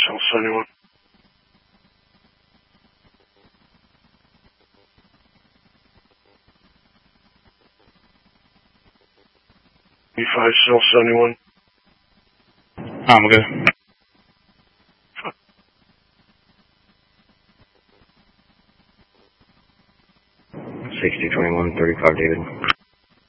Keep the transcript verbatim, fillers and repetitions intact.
Cell seventy-one. B five, Cell seventy-one. I'm good. sixty twenty-one, thirty-five, David.